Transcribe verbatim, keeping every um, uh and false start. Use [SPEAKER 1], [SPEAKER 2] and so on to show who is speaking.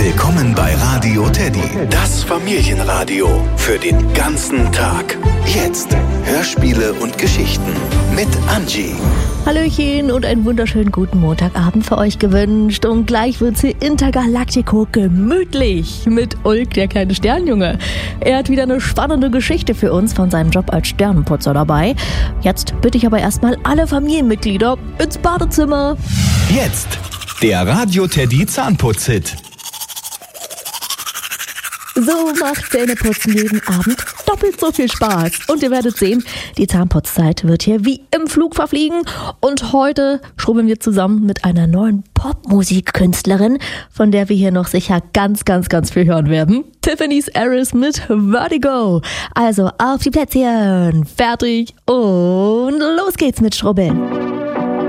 [SPEAKER 1] Willkommen bei Radio Teddy, das Familienradio für den ganzen Tag. Jetzt Hörspiele und Geschichten mit Angie.
[SPEAKER 2] Hallöchen und einen wunderschönen guten Montagabend für euch gewünscht. Und gleich wird's hier Intergalactico gemütlich mit Ulk, der kleine Sternjunge. Er hat wieder eine spannende Geschichte für uns von seinem Job als Sternenputzer dabei. Jetzt bitte ich aber erstmal alle Familienmitglieder ins Badezimmer.
[SPEAKER 1] Jetzt der Radio Teddy Zahnputz-Hit.
[SPEAKER 2] So macht Zähneputzen jeden Abend doppelt so viel Spaß. Und ihr werdet sehen, die Zahnputzzeit wird hier wie im Flug verfliegen. Und heute schrubeln wir zusammen mit einer neuen Popmusikkünstlerin, von der wir hier noch sicher ganz, ganz, ganz viel hören werden. Tiffany's Aris mit Vertigo. Also auf die Plätzchen, fertig und los geht's mit Schrubbeln.